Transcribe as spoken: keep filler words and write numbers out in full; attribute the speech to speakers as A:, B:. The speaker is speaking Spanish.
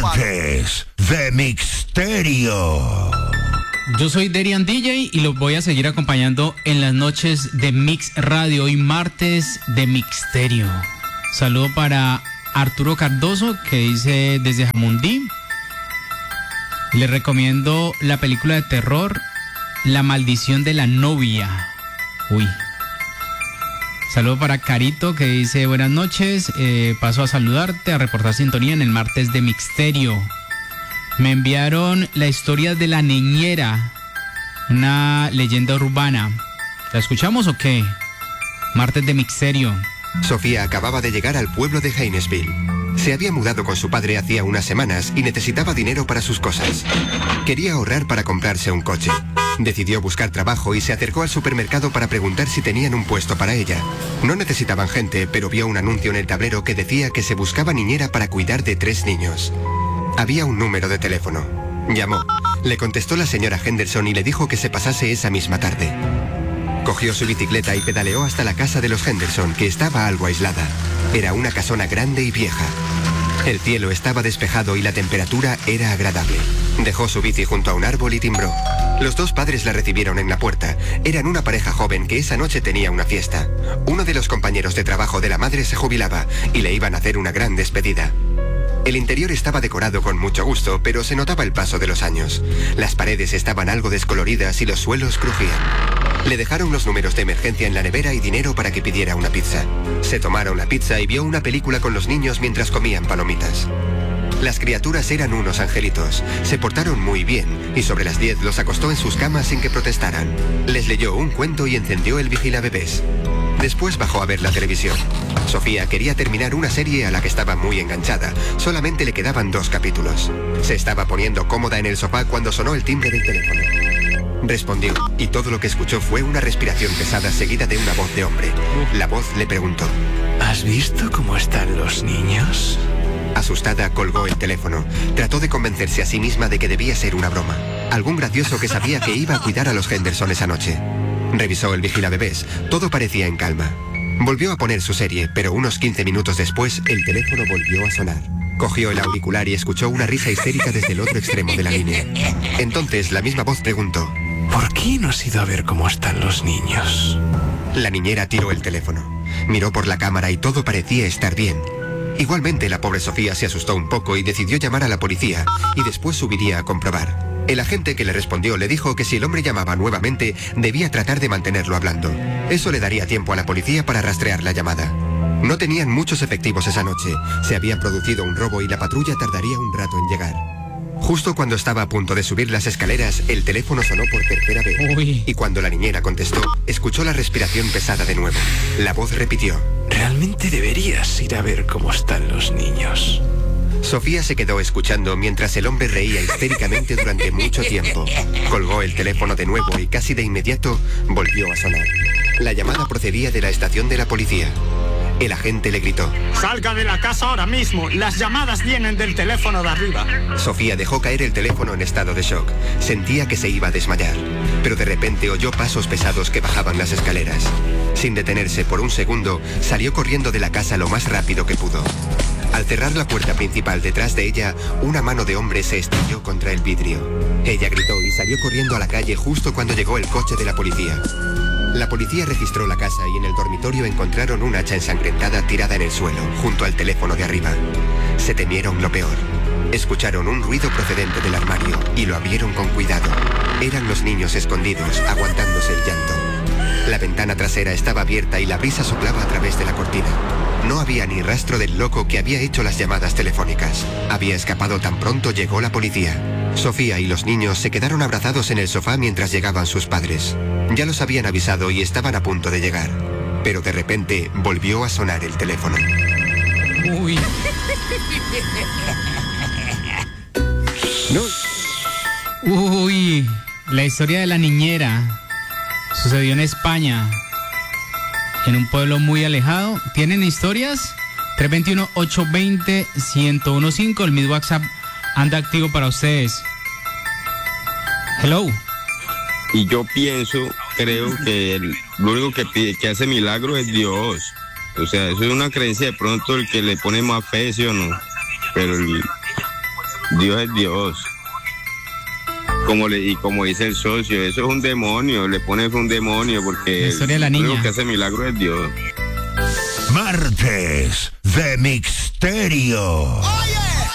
A: Martes de Mixterio.
B: Yo soy Derian D J y los voy a seguir acompañando en las noches de Mix Radio, hoy martes de Mixterio. Saludo para Arturo Cardoso, que dice desde Jamundí. Le recomiendo la película de terror La maldición de la novia. Uy. Saludo para Carito, que dice buenas noches, eh, paso a saludarte, a reportar sintonía en el martes de Mixterio. Me enviaron la historia de la niñera, una leyenda urbana. ¿La escuchamos o qué? Martes de Mixterio.
C: Sofía acababa de llegar al pueblo de Heinesville. Se había mudado con su padre hacía unas semanas y necesitaba dinero para sus cosas. Quería ahorrar para comprarse un coche. Decidió buscar trabajo y se acercó al supermercado para preguntar si tenían un puesto para ella. No necesitaban gente, pero vio un anuncio en el tablero que decía que se buscaba niñera para cuidar de tres niños. Había un número de teléfono. Llamó. Le contestó la señora Henderson y le dijo que se pasase esa misma tarde. Cogió su bicicleta y pedaleó hasta la casa de los Henderson, que estaba algo aislada. Era una casona grande y vieja. El cielo estaba despejado y la temperatura era agradable. Dejó su bici junto a un árbol y timbró. Los dos padres la recibieron en la puerta. Eran una pareja joven que esa noche tenía una fiesta. Uno de los compañeros de trabajo de la madre se jubilaba y le iban a hacer una gran despedida. El interior estaba decorado con mucho gusto, pero se notaba el paso de los años. Las paredes estaban algo descoloridas y los suelos crujían. Le dejaron los números de emergencia en la nevera y dinero para que pidiera una pizza. Se tomaron la pizza y vio una película con los niños mientras comían palomitas. Las criaturas eran unos angelitos. Se portaron muy bien y sobre las diez los acostó en sus camas sin que protestaran. Les leyó un cuento y encendió el vigilabebés. Después bajó a ver la televisión. Sofía quería terminar una serie a la que estaba muy enganchada. Solamente le quedaban dos capítulos. Se estaba poniendo cómoda en el sofá cuando sonó el timbre del teléfono. Respondió, y todo lo que escuchó fue una respiración pesada seguida de una voz de hombre. La voz le preguntó:
D: ¿has visto cómo están los niños?
C: Asustada, colgó el teléfono. Trató de convencerse a sí misma de que debía ser una broma. Algún gracioso que sabía que iba a cuidar a los Henderson esa noche. Revisó el vigilabebés. Todo parecía en calma. Volvió a poner su serie, pero unos quince minutos después, el teléfono volvió a sonar. Cogió el auricular y escuchó una risa histérica desde el otro extremo de la línea. Entonces, la misma voz preguntó:
D: ¿por qué no has ido a ver cómo están los niños?
C: La niñera tiró el teléfono. Miró por la cámara y todo parecía estar bien. Igualmente, la pobre Sofía se asustó un poco y decidió llamar a la policía, y después subiría a comprobar. El agente que le respondió le dijo que si el hombre llamaba nuevamente, debía tratar de mantenerlo hablando. Eso le daría tiempo a la policía para rastrear la llamada. No tenían muchos efectivos esa noche. Se había producido un robo y la patrulla tardaría un rato en llegar. Justo cuando estaba a punto de subir las escaleras, el teléfono sonó por tercera vez.
B: Uy.
C: Y cuando la niñera contestó, escuchó la respiración pesada de nuevo. La voz repitió:
D: realmente deberías ir a ver cómo están los niños.
C: Sofía se quedó escuchando mientras el hombre reía histéricamente durante mucho tiempo. Colgó el teléfono de nuevo y casi de inmediato volvió a sonar. La llamada procedía de la estación de la policía. El agente le gritó:
E: ¡salga de la casa ahora mismo! ¡Las llamadas vienen del teléfono de arriba!
C: Sofía dejó caer el teléfono en estado de shock. Sentía que se iba a desmayar. Pero de repente oyó pasos pesados que bajaban las escaleras. Sin detenerse por un segundo, salió corriendo de la casa lo más rápido que pudo. Al cerrar la puerta principal detrás de ella, una mano de hombre se estrelló contra el vidrio. Ella gritó y salió corriendo a la calle justo cuando llegó el coche de la policía. La policía registró la casa y en el dormitorio encontraron un hacha ensangrentada tirada en el suelo, junto al teléfono de arriba. Se temieron lo peor. Escucharon un ruido procedente del armario y lo abrieron con cuidado. Eran los niños escondidos, aguantándose el llanto. La ventana trasera estaba abierta y la brisa soplaba a través de la cortina. No había ni rastro del loco que había hecho las llamadas telefónicas. Había escapado tan pronto llegó la policía. Sofía y los niños se quedaron abrazados en el sofá mientras llegaban sus padres. Ya los habían avisado y estaban a punto de llegar. Pero de repente volvió a sonar el teléfono.
B: Uy.
C: No.
B: Uy. La historia de la niñera sucedió en España, en un pueblo muy alejado. ¿Tienen historias? tres dos uno, ocho dos cero, uno cero uno cinco. El mismo WhatsApp anda activo para ustedes. Hello.
F: Y yo pienso, creo que el, lo único que, pide, que hace milagros es Dios. O sea, eso es una creencia de pronto el que le pone más fe, ¿sí o no? Pero el, Dios es Dios. Como le, y como dice el socio, eso es un demonio, le pones un demonio porque
B: la historia de la niña.
F: Lo único que hace milagro es Dios.
A: Martes de Misterio.
G: Oye.